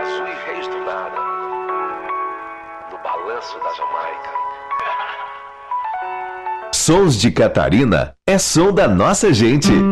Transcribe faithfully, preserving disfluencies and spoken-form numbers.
Azul e Reis do Nada, no balanço da Jamaica. Sons de Catarina é som da nossa gente.